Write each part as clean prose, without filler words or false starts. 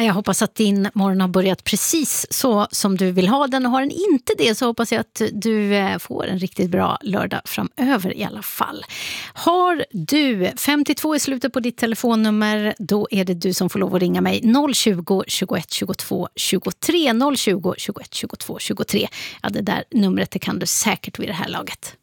Ja, jag hoppas att din morgon har börjat precis så som du vill ha den. Och har den inte det så hoppas jag att du får en riktigt bra lördag framöver i alla fall. Har du 52 i slutet på ditt telefonnummer, då är det du som får lov att ringa mig. 020 21 22 23 020 21 22 23. Ja, det där numret det kan du säkert vid det här laget.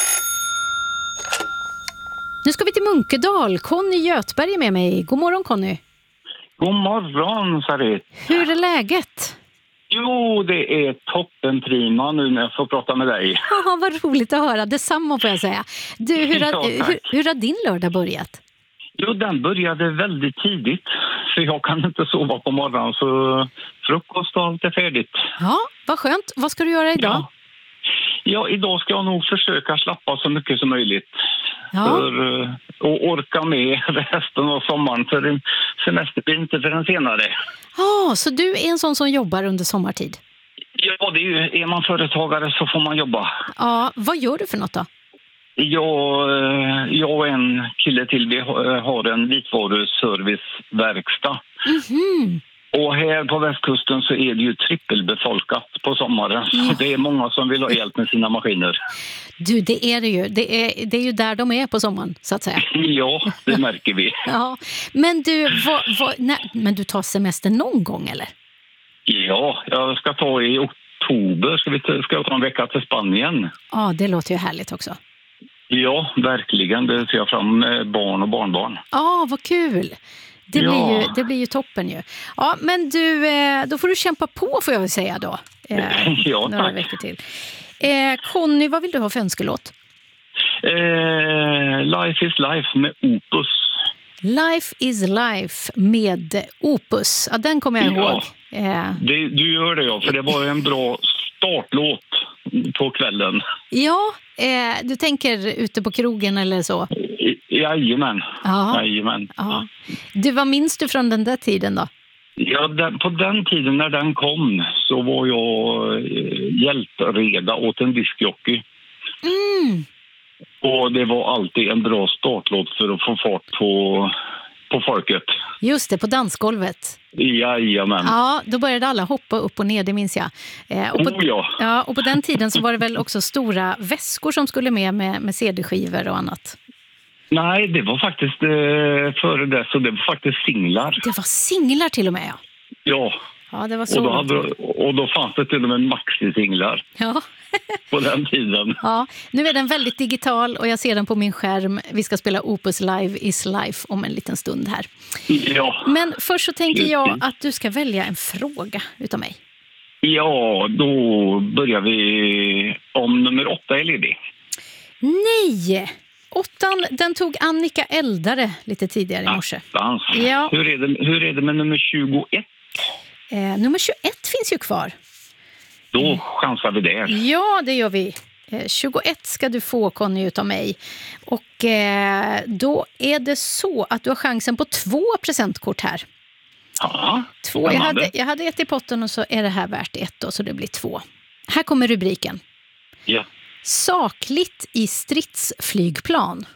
Nu ska vi till Munkedal. Conny Götberg är med mig. God morgon, Conny. God morgon, Sarit. Hur är läget? Jo, det är toppen prima nu när jag får prata med dig. Ja, vad roligt att höra. Detsamma får jag säga. Du, hur har din lördag börjat? Jo, den började väldigt tidigt. För jag kan inte sova på morgonen, så frukost och allt är färdigt. Ja, vad skönt. Vad ska du göra idag? Ja, idag ska jag nog försöka slappa så mycket som möjligt. Ja. För att orka med resten av sommaren. För semester blir inte förrän senare. Ja, så du är en sån som jobbar under sommartid? Ja, det är ju, är man företagare så får man jobba. Ja, vad gör du för något då? Jag och en kille till, vi har en vitvaruserviceverkstad. Mhm. Och här på västkusten så är det ju trippelbefolkat på sommaren. Så det är många som vill ha hjälp med sina maskiner. Du, det är det ju. Det är ju där de är på sommaren, så att säga. Ja, det märker vi. Ja. Men du, men du tar semester någon gång, eller? Ja, jag ska ta i oktober. Ska jag ta en vecka till Spanien. Ja, det låter ju härligt också. Ja, verkligen. Det ser jag fram med barn och barnbarn. Ja, vad kul. Det blir ju toppen ju. Ja, men du, då får du kämpa på, får jag väl säga då. Ja, några tack. veckor till. Conny, vad vill du ha för önskelåt? Life is life med Opus. Life is life med Opus. Ja, den kommer jag ihåg. Du gör det, ja. För det var en bra startlåt på kvällen. Ja, du tänker ute på krogen eller så? Jajamän. Ja. Jajamän. Ja. Du, vad minns du från den där tiden då? Ja, på den tiden när den kom så var jag hjälpreda åt en diskjockey. Mm. Och det var alltid en bra startlåt för att få fart på folket. Just det, på dansgolvet. Jajamän. Ja, då började alla hoppa upp och ner, det minns jag. Och på den tiden så var det väl också stora väskor som skulle med CD-skivor och annat. Nej, det var faktiskt före det, så det var faktiskt singlar. Det var singlar till och med, ja. Ja. Ja, det var så. Och då fanns det till och med maxi-singlar. Ja. På den tiden. Ja, nu är den väldigt digital och jag ser den på min skärm. Vi ska spela Opus Live is Life om en liten stund här. Ja. Men först så tänker jag att du ska välja en fråga utav mig. Ja, då börjar vi om nummer 8 är ledig. Nej! 8, den tog Annika Eldare lite tidigare i morse. Ja. Hur är det med nummer 21? Nummer 21 finns ju kvar. Då chansar vi där. Ja, det gör vi. 21 ska du få, Conny, utav mig. Och då är det så att du har chansen på 2 presentkort här. Ja, 2. Jag hade 1 i potten och så är det här värt 1 då, så det blir 2. Här kommer rubriken. Ja. Sakligt i stridsflygplan.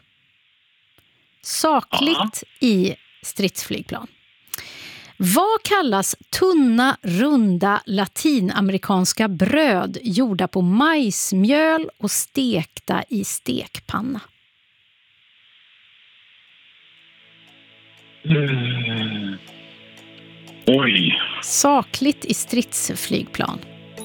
Sakligt i stridsflygplan. Vad kallas tunna, runda latinamerikanska bröd gjorda på majsmjöl och stekta i stekpanna? Oj. Sakligt i stridsflygplan.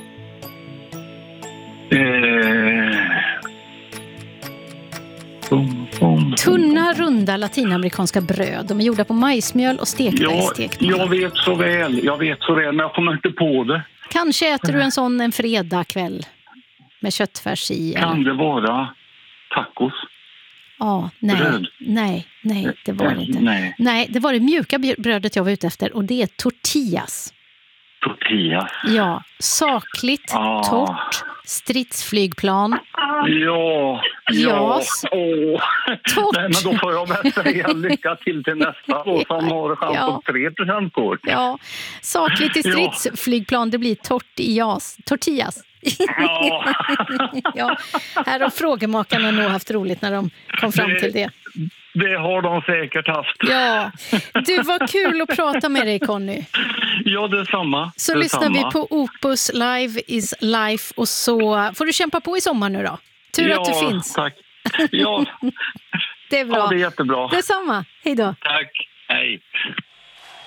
Tunna, runda latinamerikanska bröd. De är gjorda på majsmjöl och stekta i stekpanna. Jag vet så väl, men jag kommer inte på det. Kanske äter du en sån en fredagkväll med köttfärs i. Kan eller? det vara tacos? Ja, nej, det var det inte. Nej, det var det mjuka brödet jag var ute efter och det är tortillas. Tortillas? Ja, sakligt, torrt, stridsflygplan. Ja. Torrt. Nej, men då får jag väl säga lycka till nästa år som har chans på 3 presentkort. Ja, sakligt i stridsflygplan, det blir tortillas. Ja, här har frågemakarna nog haft roligt när de kom fram till det. Det har de säkert haft. Ja, du, var kul att prata med dig, Conny. Ja, detsamma. Så lyssnar vi på Opus Live is Life och så får du kämpa på i sommar nu då. Tur att du finns. Tack. Ja, det är bra. Ja, det är jättebra. Detsamma. Hej då. Tack.